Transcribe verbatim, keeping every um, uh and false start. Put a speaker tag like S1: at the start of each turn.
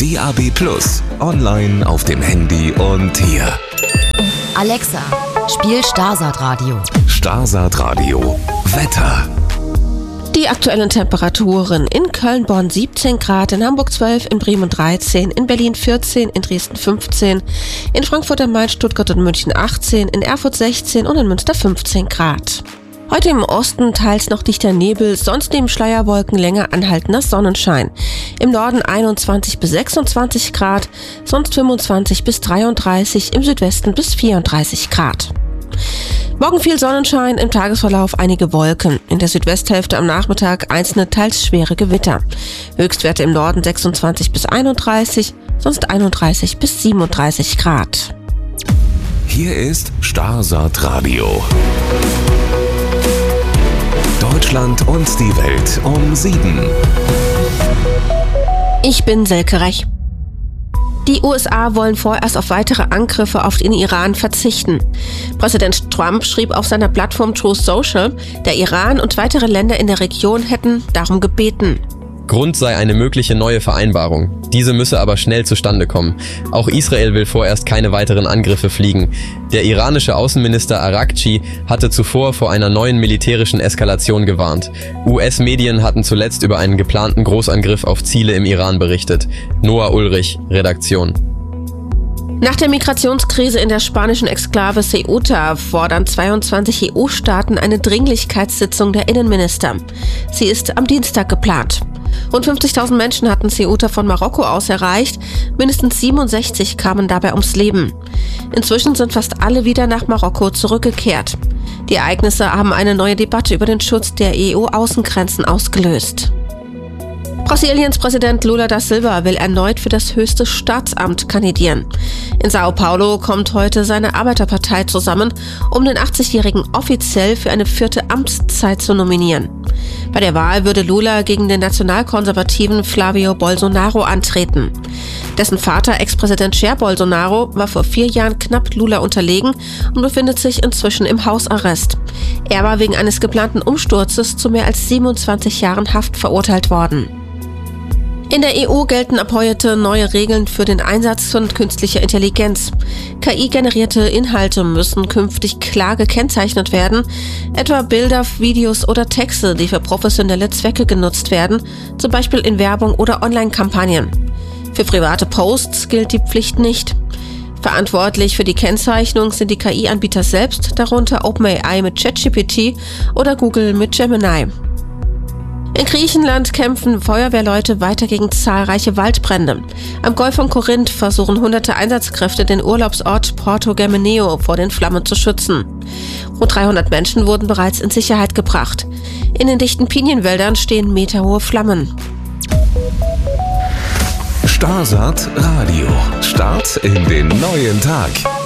S1: D A B plus, online auf dem Handy und hier.
S2: Alexa, spiel Starsat Radio.
S1: Starsat Radio. Wetter.
S3: Die aktuellen Temperaturen: in Köln, Bonn siebzehn Grad, in Hamburg zwölf, in Bremen dreizehn, in Berlin vierzehn, in Dresden fünfzehn, in Frankfurt am Main, Stuttgart und München achtzehn, in Erfurt sechzehn und in Münster fünfzehn Grad. Heute im Osten teils noch dichter Nebel, sonst neben Schleierwolken länger anhaltender Sonnenschein. Im Norden einundzwanzig bis sechsundzwanzig Grad, sonst fünfundzwanzig bis dreiunddreißig, im Südwesten bis vierunddreißig Grad. Morgen viel Sonnenschein, im Tagesverlauf einige Wolken. In der Südwesthälfte am Nachmittag einzelne teils schwere Gewitter. Höchstwerte im Norden sechsundzwanzig bis einunddreißig, sonst einunddreißig bis siebenunddreißig Grad.
S1: Hier ist Starsat Radio. Deutschland und die Welt um sieben.
S3: Ich bin Selke Rech. Die U S A wollen vorerst auf weitere Angriffe auf den Iran verzichten. Präsident Trump schrieb auf seiner Plattform Truth Social, der Iran und weitere Länder in der Region hätten darum gebeten.
S4: Grund sei eine mögliche neue Vereinbarung. Diese müsse aber schnell zustande kommen. Auch Israel will vorerst keine weiteren Angriffe fliegen. Der iranische Außenminister Araghchi hatte zuvor vor einer neuen militärischen Eskalation gewarnt. U S-Medien hatten zuletzt über einen geplanten Großangriff auf Ziele im Iran berichtet. Noah Ulrich, Redaktion.
S3: Nach der Migrationskrise in der spanischen Exklave Ceuta fordern zweiundzwanzig E U-Staaten eine Dringlichkeitssitzung der Innenminister. Sie ist am Dienstag geplant. Rund fünfzigtausend Menschen hatten Ceuta von Marokko aus erreicht, mindestens siebenundsechzig kamen dabei ums Leben. Inzwischen sind fast alle wieder nach Marokko zurückgekehrt. Die Ereignisse haben eine neue Debatte über den Schutz der E U-Außengrenzen ausgelöst. Brasiliens Präsident Lula da Silva will erneut für das höchste Staatsamt kandidieren. In Sao Paulo kommt heute seine Arbeiterpartei zusammen, um den achtzigjährigen offiziell für eine vierte Amtszeit zu nominieren. Bei der Wahl würde Lula gegen den nationalkonservativen Flavio Bolsonaro antreten. Dessen Vater, Ex-Präsident Jair Bolsonaro, war vor vier Jahren knapp Lula unterlegen und befindet sich inzwischen im Hausarrest. Er war wegen eines geplanten Umsturzes zu mehr als siebenundzwanzig Jahren Haft verurteilt worden. In der E U gelten ab heute neue Regeln für den Einsatz von künstlicher Intelligenz. K I-generierte Inhalte müssen künftig klar gekennzeichnet werden, etwa Bilder, Videos oder Texte, die für professionelle Zwecke genutzt werden, zum Beispiel in Werbung oder Online-Kampagnen. Für private Posts gilt die Pflicht nicht. Verantwortlich für die Kennzeichnung sind die K I-Anbieter selbst, darunter OpenAI mit ChatGPT oder Google mit Gemini. In Griechenland kämpfen Feuerwehrleute weiter gegen zahlreiche Waldbrände. Am Golf von Korinth versuchen hunderte Einsatzkräfte, den Urlaubsort Porto Germineo vor den Flammen zu schützen. Rund dreihundert Menschen wurden bereits in Sicherheit gebracht. In den dichten Pinienwäldern stehen meterhohe Flammen.
S1: Starsat Radio. Start in den neuen Tag.